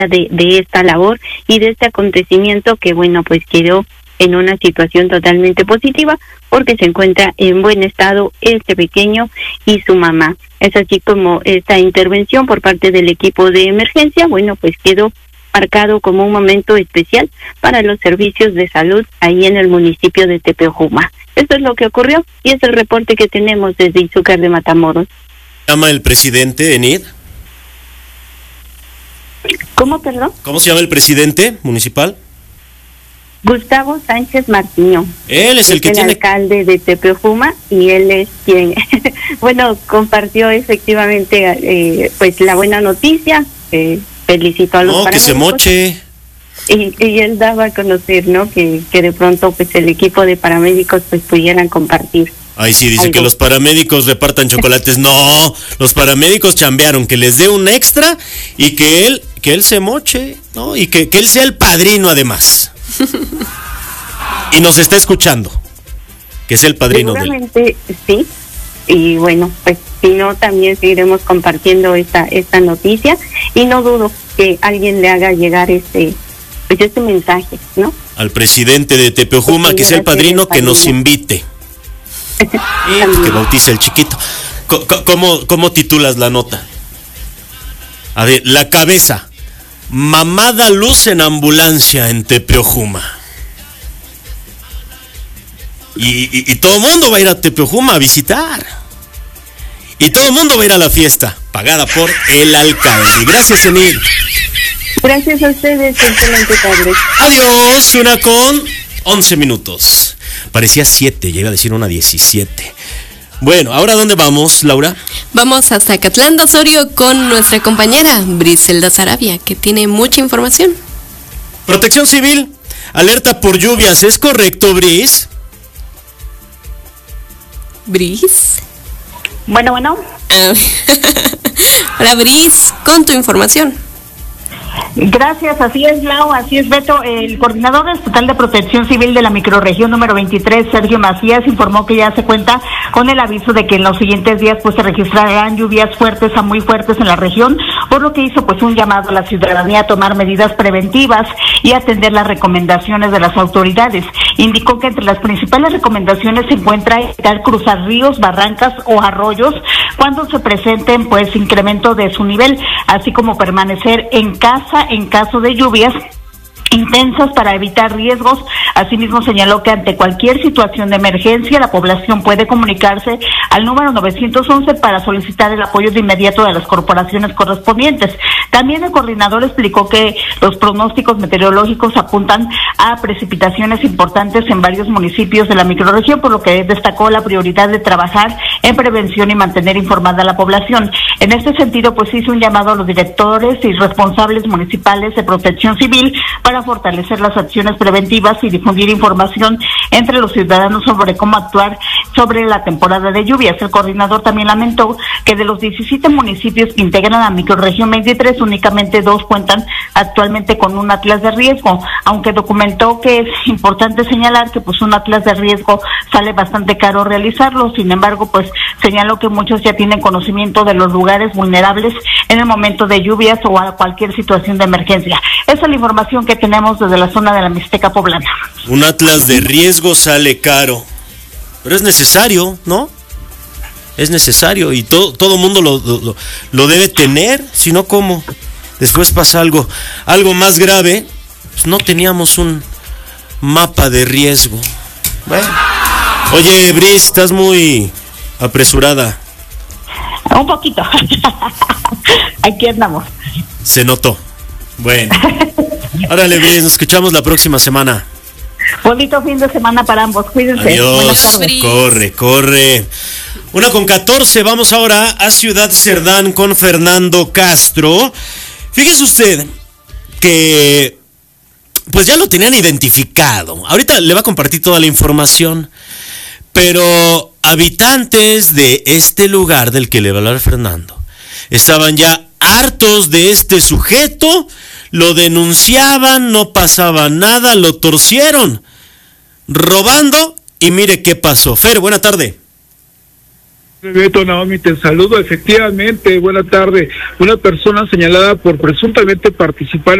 de esta labor y de este acontecimiento que, bueno, pues quedó en una situación totalmente positiva porque se encuentra en buen estado este pequeño y su mamá. Es así como esta intervención por parte del equipo de emergencia, bueno, pues quedó marcado como un momento especial para los servicios de salud ahí en el municipio de Tepeojuma. Esto es lo que ocurrió y es el reporte que tenemos desde Izúcar de Matamoros. ¿Se llama el presidente, Enid? ¿Cómo, perdón? ¿Cómo se llama el presidente municipal? Gustavo Sánchez Martiño. Él es el que tiene... alcalde de Tepeojuma y él es quien, bueno, compartió efectivamente pues la buena noticia, felicitó a los paramédicos. Que se moche. Y él daba a conocer, ¿no? Que de pronto pues el equipo de paramédicos pues pudieran compartir. Ay, sí, dice algo. Que los paramédicos repartan chocolates. No, los paramédicos chambearon, que les dé un extra y que él se moche, ¿no? Y que él sea el padrino además. Y nos está escuchando, que es el padrino de él. Seguramente sí, y bueno, pues si no, también seguiremos compartiendo esta noticia y no dudo que alguien le haga llegar este mensaje, ¿no? Al presidente de Tepeojuma, que sea el padrino, que nos invite. Y que bautice al chiquito. ¿Cómo titulas la nota? A ver, la cabeza. Mamá da luz en ambulancia en Tepeojuma. Y todo el mundo va a ir a Tepeojuma a visitar. Y todo el mundo va a ir a la fiesta, pagada por el alcalde. Gracias, Enid. Gracias a ustedes, excelente tarde. Adiós, 1:11. Parecía 7, ya iba a decir 1:17. Bueno, ¿ahora dónde vamos, Laura? Vamos hasta Acatlán de Osorio con nuestra compañera Briselda Sarabia, que tiene mucha información. Protección Civil, alerta por lluvias, ¿es correcto, Bris? ¿Bris? Bueno. Hola, Bris, con tu información. Gracias, así es, Lau, así es, Beto. El coordinador estatal de Protección Civil de la microrregión número 23, Sergio Macías, informó que ya se cuenta con el aviso de que en los siguientes días pues se registrarán lluvias fuertes a muy fuertes en la región, por lo que hizo pues un llamado a la ciudadanía a tomar medidas preventivas y atender las recomendaciones de las autoridades. Indicó que entre las principales recomendaciones se encuentra evitar cruzar ríos, barrancas o arroyos cuando se presenten pues incremento de su nivel, así como permanecer en casa en caso de lluvias intensas para evitar riesgos. Asimismo, señaló que ante cualquier situación de emergencia, la población puede comunicarse al número 911 para solicitar el apoyo de inmediato de las corporaciones correspondientes. También el coordinador explicó que los pronósticos meteorológicos apuntan a precipitaciones importantes en varios municipios de la microrregión, por lo que destacó la prioridad de trabajar en prevención y mantener informada a la población. En este sentido, pues hizo un llamado a los directores y responsables municipales de Protección Civil para fortalecer las acciones preventivas y difundir información entre los ciudadanos sobre cómo actuar sobre la temporada de lluvias. El coordinador también lamentó que de los 17 municipios que integran la microrregión 23, únicamente 2 cuentan actualmente con un atlas de riesgo, aunque documentó que es importante señalar que pues un atlas de riesgo sale bastante caro realizarlo. Sin embargo, pues señaló que muchos ya tienen conocimiento de los lugares vulnerables en el momento de lluvias o a cualquier situación de emergencia. Esa es la información que tenemos desde la zona de la Mixteca poblana. Un atlas de riesgo sale caro, pero es necesario, ¿no? Es necesario y todo mundo lo debe tener, si no, ¿cómo? Después pasa algo más grave, pues no teníamos un mapa de riesgo. Bueno. Oye, Bris, estás muy apresurada. Un poquito. Aquí andamos. Se notó. Bueno. Órale, Bris, nos escuchamos la próxima semana. Bonito fin de semana para ambos. Cuídense. Adiós. Corre. 1:14. Vamos ahora a Ciudad Cerdán con Fernando Castro. Fíjese usted que pues ya lo tenían identificado. Ahorita le va a compartir toda la información. Pero habitantes de este lugar del que le va a hablar Fernando estaban ya hartos de este sujeto, lo denunciaban, no pasaba nada, lo torcieron, robando, y mire qué pasó. Fer, buena tarde. Beto, Naomi, te saludo. Efectivamente, buena tarde. Una persona señalada por presuntamente participar